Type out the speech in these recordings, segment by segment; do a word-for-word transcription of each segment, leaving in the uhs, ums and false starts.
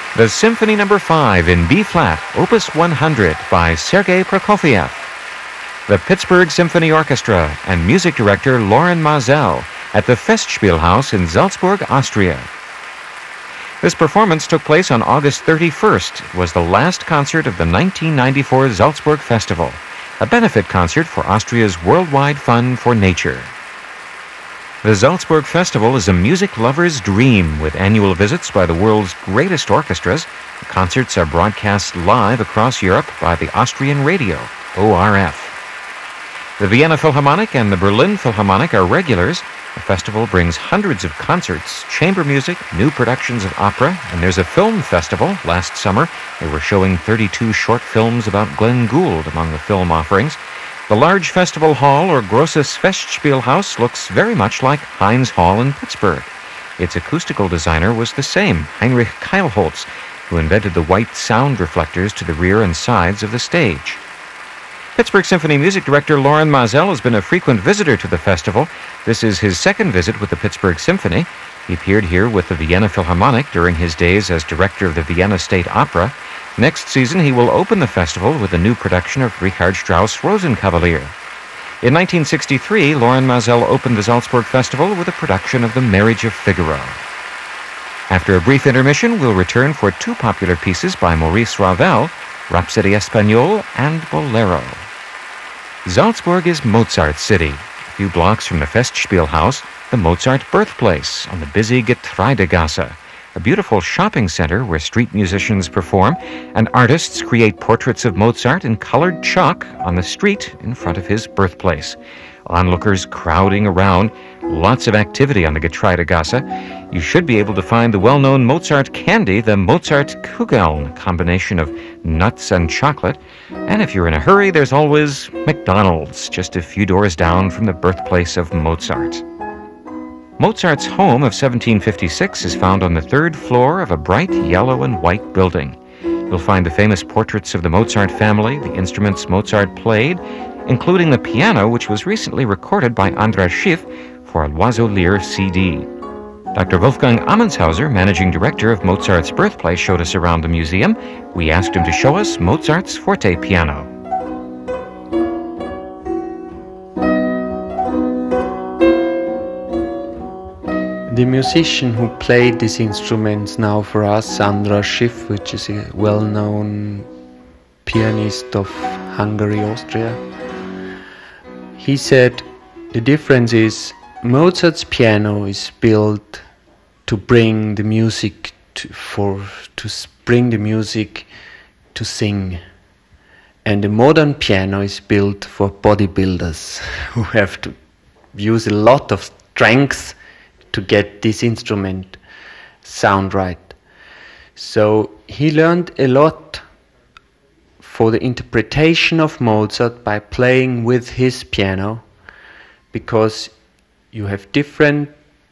The Symphony Number five in B-flat, Opus one hundred by Sergei Prokofiev. The Pittsburgh Symphony Orchestra and music director Loren Maazel at the Festspielhaus in Salzburg, Austria. This performance took place on August thirty-first. It was the last concert of the nineteen ninety-four Salzburg Festival, a benefit concert for Austria's Worldwide Fund for Nature. The Salzburg Festival is a music lover's dream with annual visits by the world's greatest orchestras. The concerts are broadcast live across Europe by the Austrian Radio, O R F. The Vienna Philharmonic and the Berlin Philharmonic are regulars. The festival brings hundreds of concerts, chamber music, new productions of opera, and there's a film festival. Last summer, they were showing thirty-two short films about Glenn Gould among the film offerings. The large festival hall, or Grosses Festspielhaus, looks very much like Heinz Hall in Pittsburgh. Its acoustical designer was the same, Heinrich Keilholz, who invented the white sound reflectors to the rear and sides of the stage. Pittsburgh Symphony music director Loren Maazel has been a frequent visitor to the festival. This is his second visit with the Pittsburgh Symphony. He appeared here with the Vienna Philharmonic during his days as director of the Vienna State Opera. Next season, he will open the festival with a new production of Richard Strauss' Rosenkavalier. In nineteen sixty-three, Loren Maazel opened the Salzburg Festival with a production of The Marriage of Figaro. After a brief intermission, we'll return for two popular pieces by Maurice Ravel, Rhapsody Espagnole and Bolero. Salzburg is Mozart's city. A few blocks from the Festspielhaus, the Mozart birthplace on the busy Getreidegasse, a beautiful shopping center where street musicians perform and artists create portraits of Mozart in colored chalk on the street in front of his birthplace. Onlookers crowding around, lots of activity on the Getreidegasse. You should be able to find the well-known Mozart candy, the Mozart Kugeln, a combination of nuts and chocolate. And if you're in a hurry, there's always McDonald's, just a few doors down from the birthplace of Mozart. Mozart's home of seventeen fifty-six is found on the third floor of a bright yellow and white building. You'll find the famous portraits of the Mozart family, the instruments Mozart played, including the piano, which was recently recorded by Andras Schiff for a Loiseau-Lyre C D. Doctor Wolfgang Ammonshauser, managing director of Mozart's birthplace, showed us around the museum. We asked him to show us Mozart's forte piano. The musician who played these instruments now for us, Andras Schiff, which is a well-known pianist of Hungary, Austria, he said the difference is Mozart's piano is built to bring the music to, for to bring the music to sing, and the modern piano is built for bodybuilders who have to use a lot of strength to get this instrument sound right. So he learned a lot for the interpretation of Mozart by playing with his piano, because you have different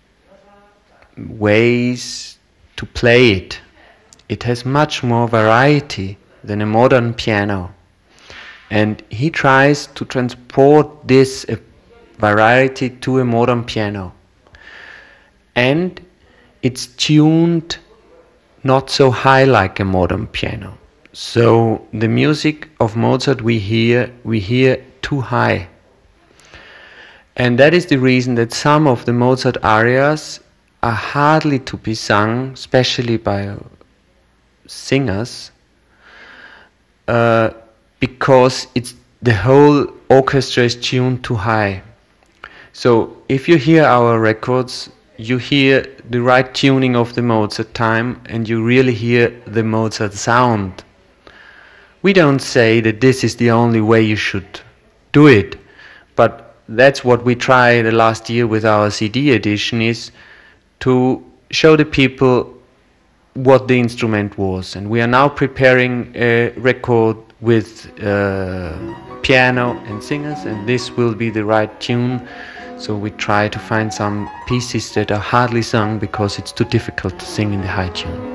ways to play it. It has much more variety than a modern piano. And he tries to transport this uh, variety to a modern piano. And it's tuned not so high like a modern piano. So the music of Mozart we hear, we hear too high. And that is the reason that some of the Mozart arias are hardly to be sung, especially by singers, uh, because it's the whole orchestra is tuned too high. So if you hear our records, you hear the right tuning of the Mozart time, and you really hear the Mozart sound. We don't say that this is the only way you should do it, but that's what we tried the last year with our C D edition, is to show the people what the instrument was. And we are now preparing a record with uh, piano and singers, and this will be the right tune. So we try to find some pieces that are hardly sung because it's too difficult to sing in the high tune.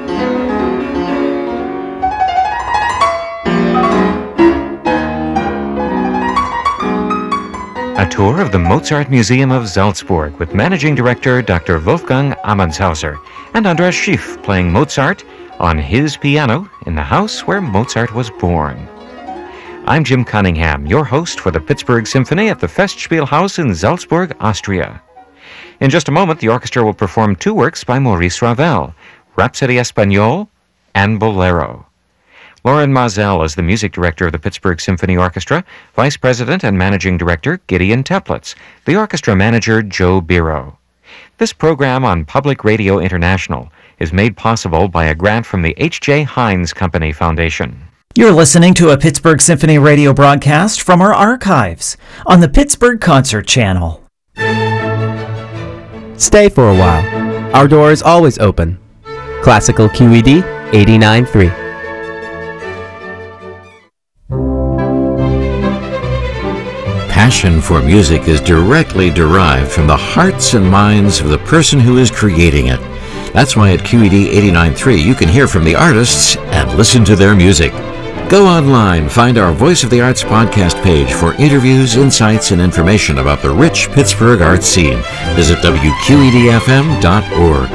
A tour of the Mozart Museum of Salzburg with managing director Doctor Wolfgang Ammonshauser and Andras Schiff playing Mozart, on his piano in the house where Mozart was born. I'm Jim Cunningham, your host for the Pittsburgh Symphony at the Festspielhaus in Salzburg, Austria. In just a moment, the orchestra will perform two works by Maurice Ravel, Rhapsody Espagnole and Bolero. Loren Maazel is the music director of the Pittsburgh Symphony Orchestra, vice president and managing director Gideon Teplitz, the orchestra manager Joe Biro. This program on Public Radio International is made possible by a grant from the H J Heinz Company Foundation. You're listening to a Pittsburgh Symphony radio broadcast from our archives on the Pittsburgh Concert Channel. Stay for a while. Our door is always open. Classical Q E D eighty-nine point three. Passion for music is directly derived from the hearts and minds of the person who is creating it. That's why at Q E D eighty-nine point three you can hear from the artists and listen to their music. Go online, find our Voice of the Arts podcast page for interviews, insights, and information about the rich Pittsburgh art scene. Visit W Q E D F M dot org.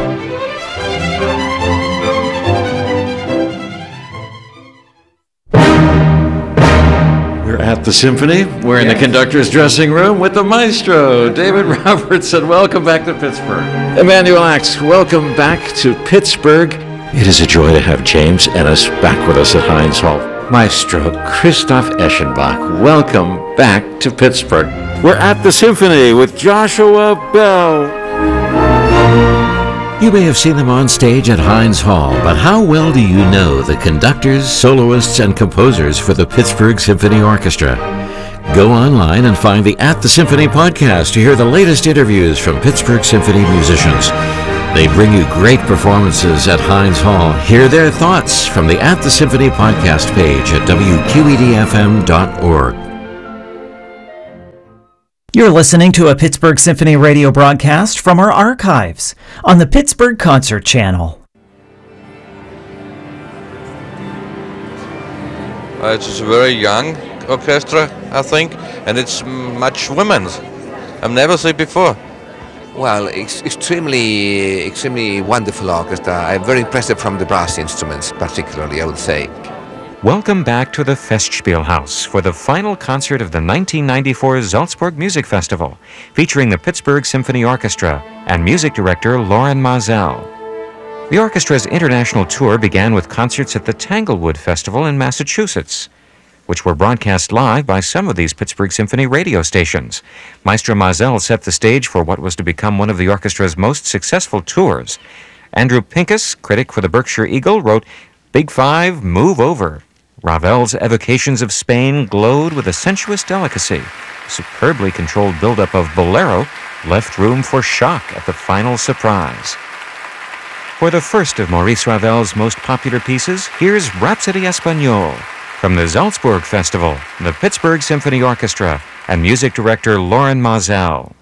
At the Symphony, we're in yes. the conductor's dressing room with the maestro, David Robertson. Welcome back to Pittsburgh. Emanuel Ax, welcome back to Pittsburgh. It is a joy to have James Ennis back with us at Heinz Hall. Maestro Christoph Eschenbach, welcome back to Pittsburgh. We're at the Symphony with Joshua Bell. You may have seen them on stage at Heinz Hall, but how well do you know the conductors, soloists, and composers for the Pittsburgh Symphony Orchestra? Go online and find the At the Symphony podcast to hear the latest interviews from Pittsburgh Symphony musicians. They bring you great performances at Heinz Hall. Hear their thoughts from the At the Symphony podcast page at W Q E D F M dot org. You're listening to a Pittsburgh Symphony radio broadcast from our archives on the Pittsburgh Concert Channel. Uh, it's a very young orchestra, I think, and it's much women. I've never seen before. Well, it's extremely, extremely wonderful orchestra. I'm very impressed from the brass instruments, particularly, I would say. Welcome back to the Festspielhaus for the final concert of the nineteen ninety-four Salzburg Music Festival, featuring the Pittsburgh Symphony Orchestra and music director Loren Maazel. The orchestra's international tour began with concerts at the Tanglewood Festival in Massachusetts, which were broadcast live by some of these Pittsburgh Symphony radio stations. Maestro Maazel set the stage for what was to become one of the orchestra's most successful tours. Andrew Pincus, critic for the Berkshire Eagle, wrote, "Big Five, move over." Ravel's evocations of Spain glowed with a sensuous delicacy. Superbly controlled buildup of Bolero left room for shock at the final surprise. For the first of Maurice Ravel's most popular pieces, here's Rhapsody Espagnole from the Salzburg Festival, the Pittsburgh Symphony Orchestra, and music director Loren Maazel.